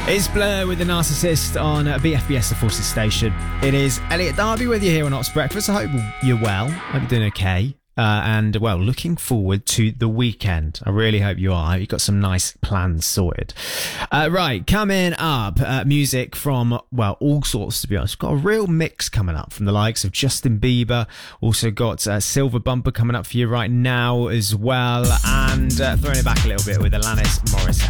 It's Blur with the Narcissist on BFBS, the Forces Station. It is Elliot Darby with you here on Ops Breakfast. I hope you're well. I hope you're doing okay. And looking forward to the weekend. I really hope you are. You've got some nice plans sorted. Right, coming up, music from, all sorts, to be honest. We've got a real mix coming up from the likes of Justin Bieber. Also got Silver Bumper coming up for you right now as well. And throwing it back a little bit with Alanis Morissette.